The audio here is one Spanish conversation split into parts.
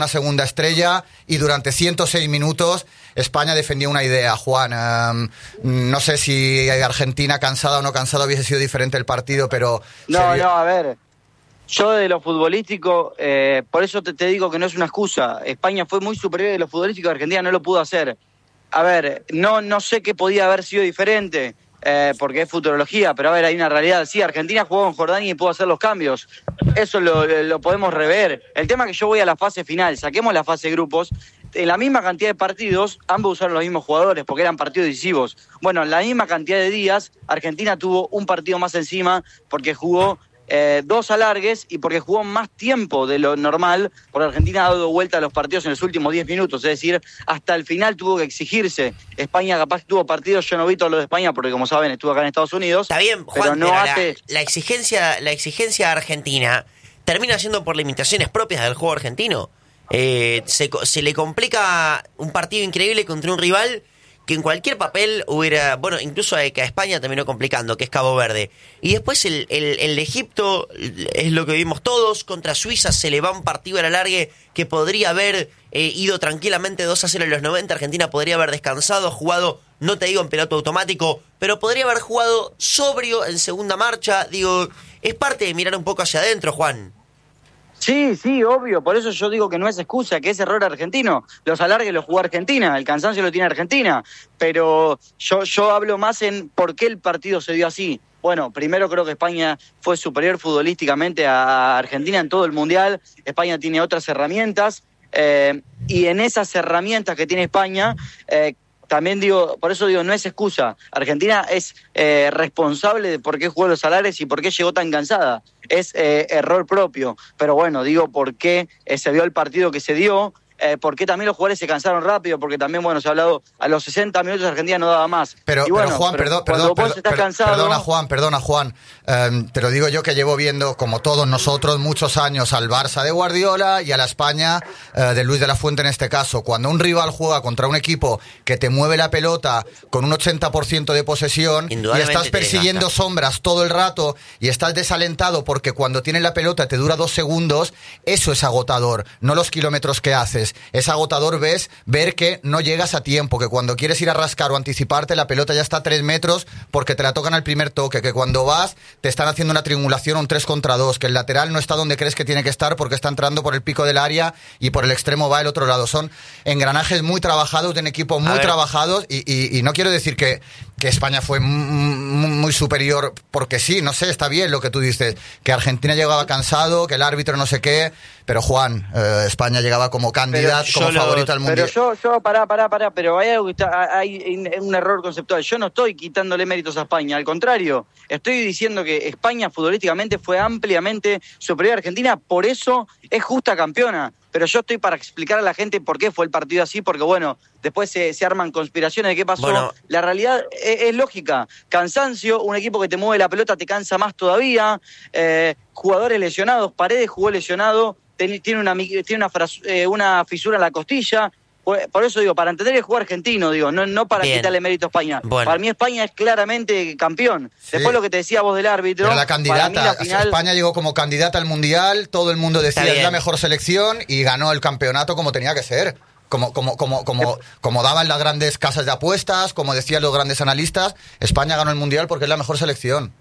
una segunda estrella y durante 106 minutos España defendió una idea, Juan. No sé si Argentina, cansada o no cansada, hubiese sido diferente el partido, pero... A ver, yo de lo futbolístico, por eso te digo que no es una excusa. España fue muy superior de lo futbolístico, Argentina no lo pudo hacer. A ver, no sé qué podía haber sido diferente, porque es futurología, pero a ver, hay una realidad. Sí, Argentina jugó en Jordania y pudo hacer los cambios. Eso lo podemos rever. El tema es que yo voy a la fase final, saquemos la fase de grupos. En la misma cantidad de partidos, ambos usaron los mismos jugadores porque eran partidos decisivos. Bueno, en la misma cantidad de días, Argentina tuvo un partido más encima porque jugó 2 alargues y porque jugó más tiempo de lo normal, porque Argentina ha dado vuelta a los partidos en los últimos 10 minutos, es decir, hasta el final tuvo que exigirse. España capaz tuvo partidos, yo no vi todo lo de España porque como saben estuve acá en Estados Unidos. Está bien, Juan, pero no hace... la exigencia argentina termina siendo por limitaciones propias del juego argentino. Se le complica un partido increíble contra un rival que en cualquier papel hubiera, bueno, incluso que a España terminó complicando, que es Cabo Verde. Y después el de Egipto, es lo que vimos todos, contra Suiza se le va un partido a la largue que podría haber ido tranquilamente 2-0 en los 90, Argentina podría haber descansado, jugado, no te digo en piloto automático, pero podría haber jugado sobrio en segunda marcha. Digo, es parte de mirar un poco hacia adentro, Juan. Sí, obvio, por eso yo digo que no es excusa, que es error argentino. Los alargues los jugó Argentina, el cansancio lo tiene Argentina, pero yo hablo más en por qué el partido se dio así. Bueno, primero creo que España fue superior futbolísticamente a Argentina en todo el Mundial. España tiene otras herramientas y en esas herramientas que tiene España... también digo, por eso digo, no es excusa. Argentina es responsable de por qué jugó los salares y por qué llegó tan cansada. Es error propio. Pero bueno, digo, por qué se dio el partido que se dio, por qué también los jugadores se cansaron rápido, porque también, bueno, se ha hablado, a los 60 minutos Argentina no daba más. Pero Juan, perdona Juan, te lo digo yo que llevo viendo, como todos nosotros, muchos años al Barça de Guardiola y a la España de Luis de la Fuente en este caso. Cuando un rival juega contra un equipo que te mueve la pelota con un 80% de posesión y estás persiguiendo sombras todo el rato y estás desalentado porque cuando tienes la pelota te dura 2 segundos, eso es agotador, no los kilómetros que haces. Es agotador ver que no llegas a tiempo, que cuando quieres ir a rascar o anticiparte la pelota ya está a 3 metros porque te la tocan al primer toque, que cuando vas te están haciendo una triangulación o un 3 contra 2, que el lateral no está donde crees que tiene que estar porque está entrando por el pico del área y por el extremo va el otro lado. Son engranajes muy trabajados, de un equipo muy trabajados y no quiero decir que España fue muy superior porque sí, no sé, está bien lo que tú dices, que Argentina llegaba cansado, que el árbitro no sé qué, pero Juan, España llegaba como candidato, como favorito al Mundial. Pero pará, pero hay un error conceptual. Yo no estoy quitándole méritos a España, al contrario, estoy diciendo que España futbolísticamente fue ampliamente superior a Argentina, por eso es justa campeona. Pero yo estoy para explicar a la gente por qué fue el partido así, porque bueno, después se arman conspiraciones de qué pasó. Bueno, la realidad es lógica. Cansancio, un equipo que te mueve la pelota te cansa más todavía. Jugadores lesionados, Paredes jugó lesionado, tiene una fisura en la costilla. Por eso digo, para entender el juego argentino, digo, no para quitarle mérito a España. Bueno. Para mí España es claramente campeón. Sí. Después lo que te decía vos del árbitro... Pero la candidata, final... España llegó como candidata al Mundial, todo el mundo decía es la mejor selección y ganó el campeonato como tenía que ser. Como daban las grandes casas de apuestas, como decían los grandes analistas, España ganó el Mundial porque es la mejor selección.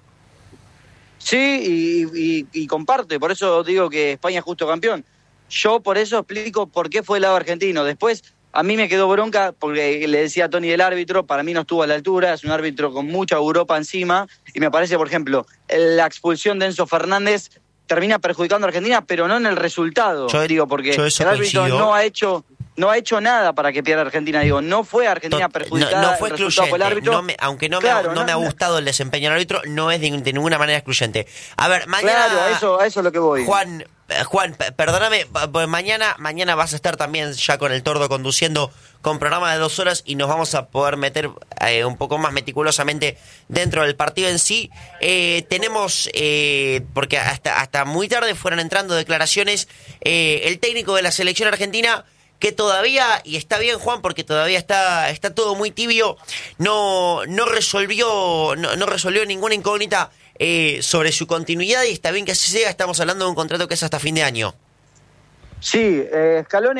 Sí, y comparte, por eso digo que España es justo campeón. Yo por eso explico por qué fue el lado argentino. Después, a mí me quedó bronca porque le decía a Tony del árbitro, para mí no estuvo a la altura, es un árbitro con mucha Europa encima, y me parece, por ejemplo, la expulsión de Enzo Fernández termina perjudicando a Argentina, pero no en el resultado, porque el árbitro no ha hecho nada para que pierda Argentina, no fue Argentina perjudicada, no fue excluyente, el árbitro, aunque no me ha gustado el desempeño del árbitro, no es de ninguna manera excluyente. A ver, mañana... Claro, a eso es lo que voy. Juan, perdóname, mañana vas a estar también ya con el Tordo conduciendo con programa de 2 horas y nos vamos a poder meter un poco más meticulosamente dentro del partido en sí. Tenemos, porque hasta muy tarde fueron entrando declaraciones, el técnico de la selección argentina que todavía, y está bien Juan porque todavía está todo muy tibio, no resolvió ninguna incógnita sobre su continuidad y está bien que así sea, estamos hablando de un contrato que es hasta fin de año. Sí, Scaloni